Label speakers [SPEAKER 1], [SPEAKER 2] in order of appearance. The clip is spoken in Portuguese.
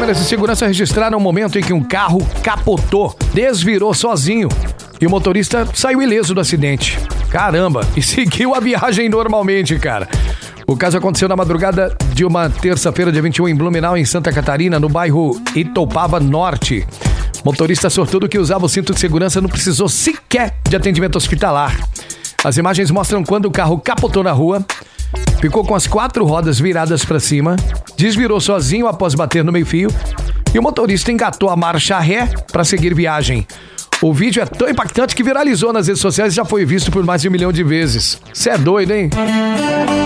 [SPEAKER 1] Câmeras de segurança registraram o momento em que um carro capotou, desvirou sozinho e o motorista saiu ileso do acidente. Caramba, e seguiu a viagem normalmente, cara. O caso aconteceu na madrugada de uma terça-feira, dia 21, em Blumenau, em Santa Catarina, no bairro Itopava Norte. Motorista sortudo que usava o cinto de segurança não precisou sequer de atendimento hospitalar. As imagens mostram quando o carro capotou na rua, ficou com as 4 rodas viradas para cima, desvirou sozinho após bater no meio-fio e o motorista engatou a marcha ré para seguir viagem. O vídeo é tão impactante que viralizou nas redes sociais e já foi visto por mais de 1 milhão de vezes. Cê é doido, hein?